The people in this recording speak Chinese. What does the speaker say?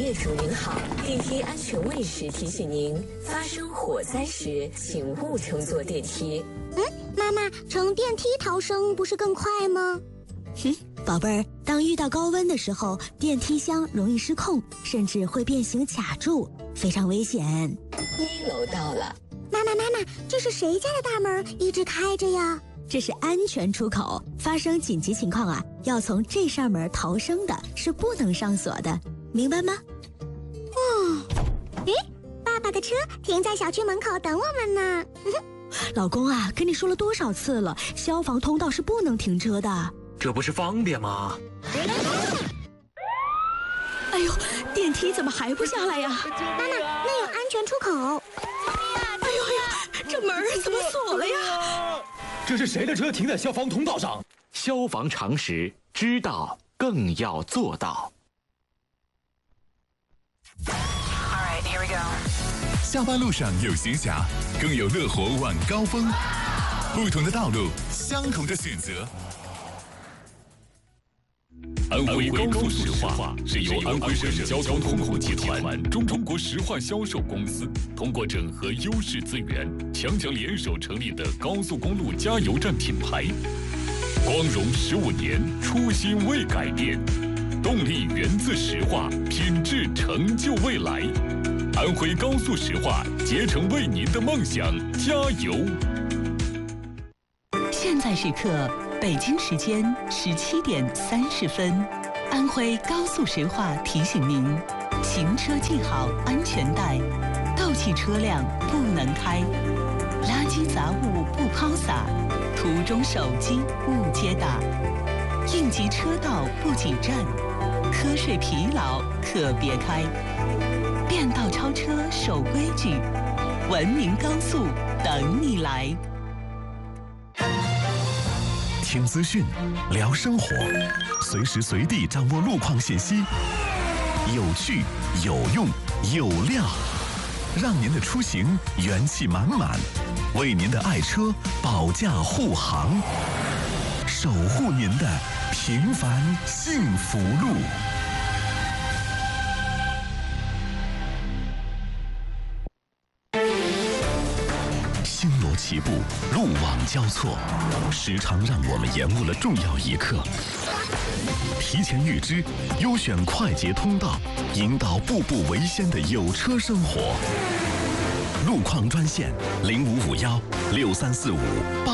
业主您好，电梯安全卫士提醒您，发生火灾时请勿乘坐电梯。 妈妈，乘电梯逃生不是更快吗？ 宝贝儿，当遇到高温的时候，电梯箱容易失控，甚至会变形卡住，非常危险。 1楼到了。 妈妈，这是谁家的大门一直开着呀？ 这是安全出口，发生紧急情况啊，要从这扇门逃生的，是不能上锁的，明白吗？ 爸爸的车停在小区门口等我们呢。 老公啊，跟你说了多少次了，消防通道是不能停车的。 这不是方便吗？ 哎呦，电梯怎么还不下来呀？ 妈妈，那有安全出口。 哎呦，这门怎么锁了呀？ 这是谁的车停在消防通道上？ 消防常识，知道更要做到。 下班路上有闲暇，更有乐活晚高峰。不同的道路，相同的选择。 安徽高速石化是由安徽省交通控股集团中国石化销售公司通过整合优势资源，强联手成立的高速公路加油站品牌。光荣15年，初心未改变，动力源自石化，品质成就未来。安徽高速石化，竭诚为您的梦想加油。 现在时刻，北京时间17点30分，安徽高速石化提醒您：行车系好安全带，斗气车辆不能开，垃圾杂物不抛洒，途中手机勿接打，应急车道不挤站，瞌睡疲劳可别开。变道超车守规矩，文明高速等你来。 听资讯，聊生活，随时随地掌握路况信息，有趣、有用、有料，让您的出行元气满满，为您的爱车保驾护航，守护您的平凡幸福路。星罗棋布，路网交错，时常让我们延误了重要一刻。提前预知，优选快捷通道，引导步步为先的有车生活。路况专线：05516345